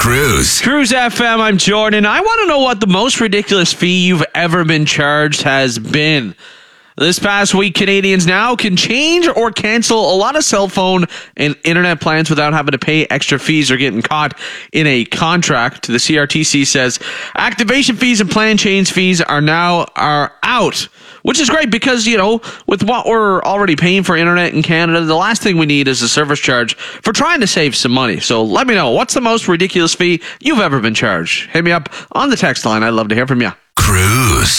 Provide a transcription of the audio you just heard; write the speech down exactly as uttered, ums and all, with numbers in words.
Cruise. Cruise F M, I'm Jordan. I want to know what the most ridiculous fee you've ever been charged has been. This past week, Canadians now can change or cancel a lot of cell phone and internet plans without having to pay extra fees or getting caught in a contract. The C R T C says activation fees and plan change fees are now are out, which is great because, you know, with what we're already paying for internet in Canada, the last thing we need is a service charge for trying to save some money. So let me know, what's the most ridiculous fee you've ever been charged? Hit me up on the text line. I'd love to hear from you. Cruise.